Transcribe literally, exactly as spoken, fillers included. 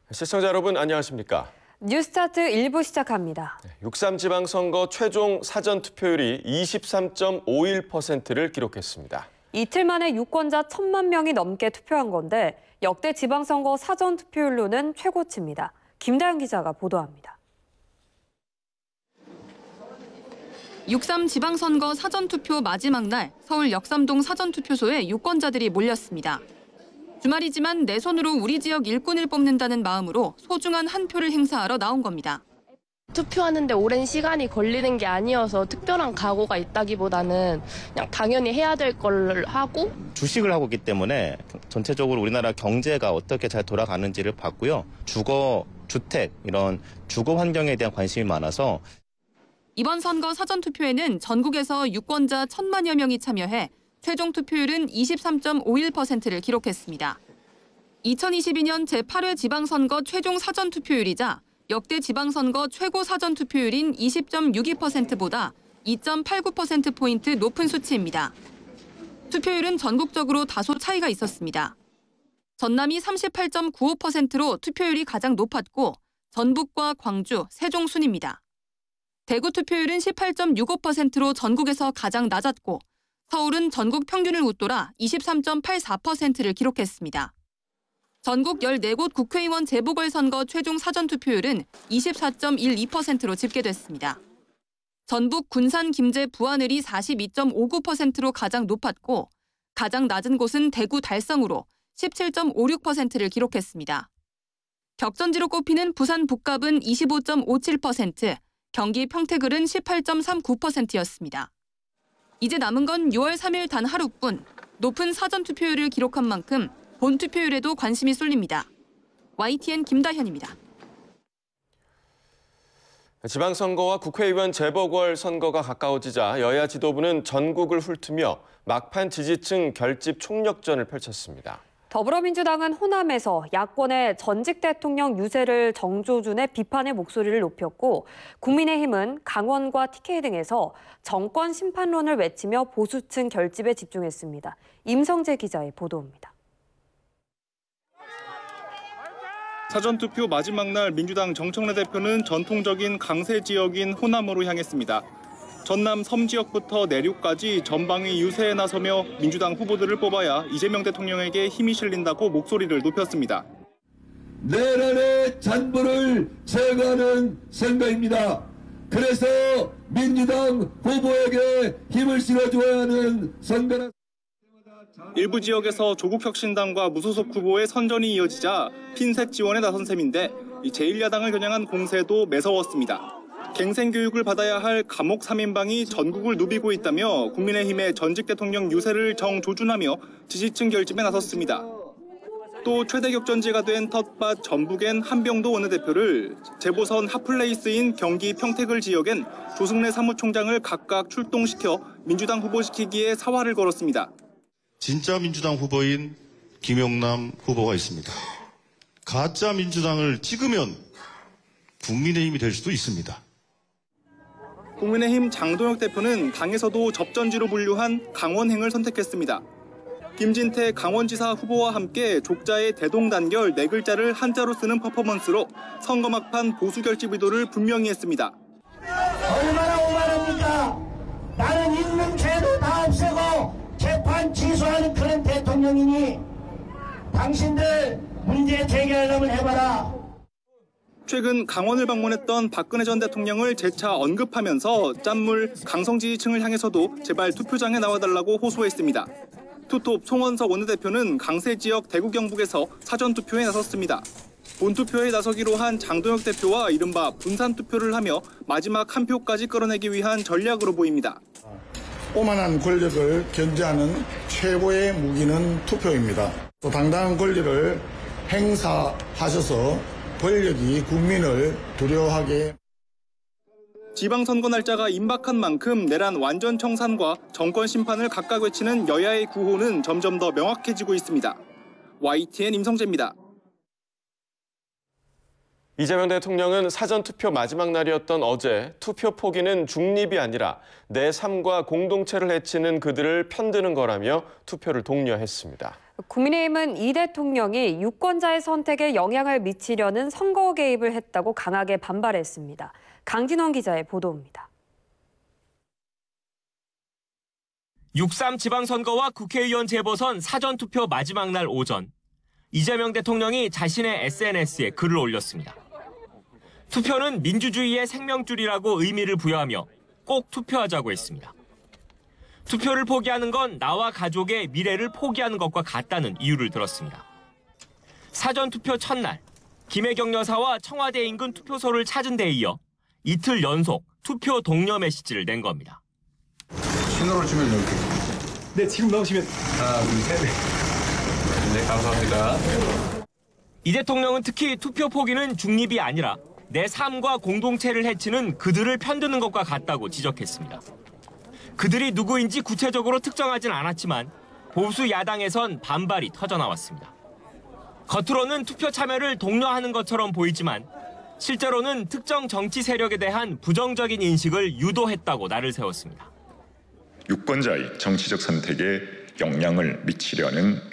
시청자 여러분 안녕하십니까? 뉴스타트 일 부 시작합니다. 육삼 지방선거 최종 사전투표율이 이십삼 점 오일 퍼센트를 기록했습니다. 이틀 만에 유권자 천만 명이 넘게 투표한 건데 역대 지방선거 사전투표율로는 최고치입니다. 김다영 기자가 보도합니다. 육삼 지방선거 사전투표 마지막 날 서울 역삼동 사전투표소에 유권자들이 몰렸습니다. 주말이지만 내 손으로 우리 지역 일꾼을 뽑는다는 마음으로 소중한 한 표를 행사하러 나온 겁니다. 투표하는데 오랜 시간이 걸리는 게 아니어서 특별한 각오가 있다기보다는 그냥 당연히 해야 될 걸 하고 주식을 하고 있기 때문에 전체적으로 우리나라 경제가 어떻게 잘 돌아가는지를 봤고요. 주거, 주택 이런 주거 환경에 대한 관심이 많아서 이번 선거 사전투표에는 전국에서 유권자 천만여 명이 참여해 최종 투표율은 이십삼 점 오일 퍼센트를 기록했습니다. 이천이십이 년 제팔 회 지방선거 최종 사전투표율이자 역대 지방선거 최고 사전투표율인 이십 점 육이 퍼센트보다 이 점 팔구 퍼센트포인트 높은 수치입니다. 투표율은 전국적으로 다소 차이가 있었습니다. 전남이 삼십팔 점 구오 퍼센트로 투표율이 가장 높았고 전북과 광주, 세종 순입니다. 대구 투표율은 십팔 점 육오 퍼센트로 전국에서 가장 낮았고 서울은 전국 평균을 웃돌아 이십삼 점 팔사 퍼센트를 기록했습니다. 전국 열네 곳 국회의원 재보궐선거 최종 사전투표율은 이십사 점 일이 퍼센트로 집계됐습니다. 전북 군산, 김제, 부하늘이 사십이 점 오구 퍼센트로 가장 높았고 가장 낮은 곳은 대구 달성으로 십칠 점 오육 퍼센트를 기록했습니다. 격전지로 꼽히는 부산 북갑은 이십오 점 오칠 퍼센트, 경기 평택을은 십팔 점 삼구 퍼센트였습니다. 이제 남은 건 유월 삼일 단 하루뿐 높은 사전투표율을 기록한 만큼 본투표율에도 관심이 쏠립니다. 와이티엔 김다현입니다. 지방선거와 국회의원 재보궐선거가 가까워지자 여야 지도부는 전국을 훑으며 막판 지지층 결집 총력전을 펼쳤습니다. 더불어민주당은 호남에서 야권의 전직 대통령 유세를 정조준의 비판의 목소리를 높였고 국민의힘은 강원과 티케이 등에서 정권 심판론을 외치며 보수층 결집에 집중했습니다. 임성재 기자의 보도입니다. 사전투표 마지막 날 민주당 정청래 대표는 전통적인 강세 지역인 호남으로 향했습니다. 전남 섬 지역부터 내륙까지 전방위 유세에 나서며 민주당 후보들을 뽑아야 이재명 대통령에게 힘이 실린다고 목소리를 높였습니다. 내란의 잔부를 제거하는 선거입니다. 그래서 민주당 후보에게 힘을 실어줘야 하는 선거라. 일부 지역에서 조국혁신당과 무소속 후보의 선전이 이어지자 핀셋 지원에 나선 셈인데 제일 야당을 겨냥한 공세도 매서웠습니다. 갱생교육을 받아야 할 감옥 삼 인방이 전국을 누비고 있다며 국민의힘의 전직 대통령 유세를 정조준하며 지지층 결집에 나섰습니다. 또 최대 격전지가 된 텃밭 전북엔 한병도 원내대표를, 재보선 핫플레이스인 경기 평택을 지역엔 조승래 사무총장을 각각 출동시켜 민주당 후보시키기에 사활을 걸었습니다. 진짜 민주당 후보인 김영남 후보가 있습니다. 가짜 민주당을 찍으면 국민의힘이 될 수도 있습니다. 국민의힘 장동혁 대표는 당에서도 접전지로 분류한 강원행을 선택했습니다. 김진태 강원지사 후보와 함께 족자의 대동단결 네 글자를 한자로 쓰는 퍼포먼스로 선거 막판 보수 결집 의도를 분명히 했습니다. 얼마나 오만합니까? 나는 있는 죄도 다 없애고 재판 취소하는 그런 대통령이니 당신들 문제 제기하려면 해봐라. 최근 강원을 방문했던 박근혜 전 대통령을 재차 언급하면서 짠물 강성 지지층을 향해서도 제발 투표장에 나와달라고 호소했습니다. 투톱 송원석 원내대표는 강세 지역 대구 경북에서 사전투표에 나섰습니다. 본투표에 나서기로 한 장동혁 대표와 이른바 분산투표를 하며 마지막 한 표까지 끌어내기 위한 전략으로 보입니다. 오만한 권력을 견제하는 최고의 무기는 투표입니다. 또 당당한 권리를 행사하셔서 권력이 국민을 두려워하게. 지방선거 날짜가 임박한 만큼 내란 완전 청산과 정권 심판을 각각 외치는 여야의 구호는 점점 더 명확해지고 있습니다. 와이티엔 임성재입니다. 이재명 대통령은 사전투표 마지막 날이었던 어제 투표 포기는 중립이 아니라 내 삶과 공동체를 해치는 그들을 편드는 거라며 투표를 독려했습니다. 국민의힘은 이 대통령이 유권자의 선택에 영향을 미치려는 선거 개입을 했다고 강하게 반발했습니다. 강진원 기자의 보도입니다. 육삼 지방선거와 국회의원 재보선 사전투표 마지막 날 오전, 이재명 대통령이 자신의 에스엔에스에 글을 올렸습니다. 투표는 민주주의의 생명줄이라고 의미를 부여하며 꼭 투표하자고 했습니다. 투표를 포기하는 건 나와 가족의 미래를 포기하는 것과 같다는 이유를 들었습니다. 사전투표 첫날, 김혜경 여사와 청와대 인근 투표소를 찾은 데 이어 이틀 연속 투표 독려 메시지를 낸 겁니다. 신호를 주면 여기. 네, 지금 넣으시면. 하나, 둘, 셋. 네, 감사합니다. 이 대통령은 특히 투표 포기는 중립이 아니라 내 삶과 공동체를 해치는 그들을 편드는 것과 같다고 지적했습니다. 그들이 누구인지 구체적으로 특정하진 않았지만 보수 야당에선 반발이 터져나왔습니다. 겉으로는 투표 참여를 독려하는 것처럼 보이지만 실제로는 특정 정치 세력에 대한 부정적인 인식을 유도했다고 날을 세웠습니다. 유권자의 정치적 선택에 영향을 미치려는